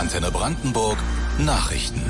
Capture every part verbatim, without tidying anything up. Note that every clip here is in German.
Antenne Brandenburg Nachrichten.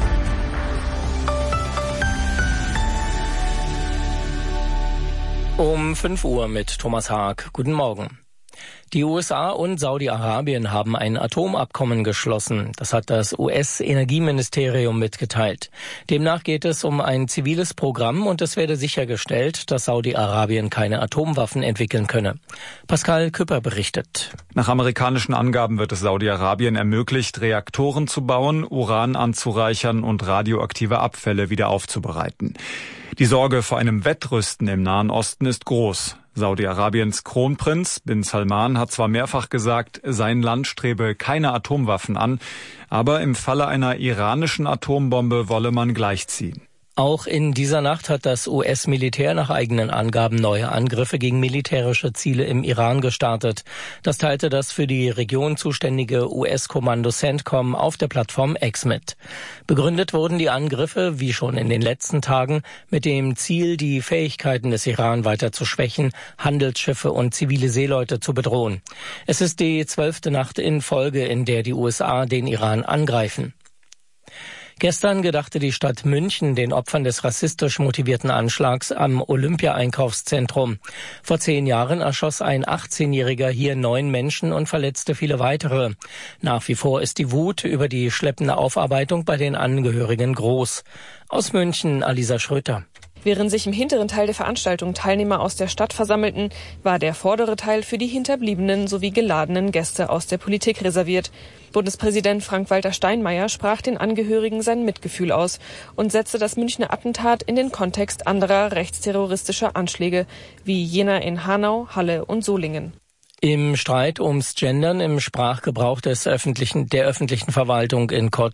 Um fünf Uhr mit Thomas Haag. Guten Morgen. Die U S A und Saudi-Arabien haben ein Atomabkommen geschlossen. Das hat das U S-Energieministerium mitgeteilt. Demnach geht es um ein ziviles Programm und es werde sichergestellt, dass Saudi-Arabien keine Atomwaffen entwickeln könne. Pascal Küpper berichtet. Nach amerikanischen Angaben wird es Saudi-Arabien ermöglicht, Reaktoren zu bauen, Uran anzureichern und radioaktive Abfälle wieder aufzubereiten. Die Sorge vor einem Wettrüsten im Nahen Osten ist groß. Saudi-Arabiens Kronprinz bin Salman hat zwar mehrfach gesagt, sein Land strebe keine Atomwaffen an, aber im Falle einer iranischen Atombombe wolle man gleichziehen. Auch in dieser Nacht hat das U S-Militär nach eigenen Angaben neue Angriffe gegen militärische Ziele im Iran gestartet. Das teilte das für die Region zuständige U S-Kommando CENTCOM auf der Plattform X mit. Begründet wurden die Angriffe, wie schon in den letzten Tagen, mit dem Ziel, die Fähigkeiten des Iran weiter zu schwächen, Handelsschiffe und zivile Seeleute zu bedrohen. Es ist die zwölfte Nacht in Folge, in der die U S A den Iran angreifen. Gestern gedachte die Stadt München den Opfern des rassistisch motivierten Anschlags am Olympia-Einkaufszentrum. Vor zehn Jahren erschoss ein achtzehnjähriger hier neun Menschen und verletzte viele weitere. Nach wie vor ist die Wut über die schleppende Aufarbeitung bei den Angehörigen groß. Aus München, Alisa Schröter. Während sich im hinteren Teil der Veranstaltung Teilnehmer aus der Stadt versammelten, war der vordere Teil für die hinterbliebenen sowie geladenen Gäste aus der Politik reserviert. Bundespräsident Frank-Walter Steinmeier sprach den Angehörigen sein Mitgefühl aus und setzte das Münchner Attentat in den Kontext anderer rechtsterroristischer Anschläge, wie jener in Hanau, Halle und Solingen. Im Streit ums Gendern im Sprachgebrauch des öffentlichen, der öffentlichen Verwaltung in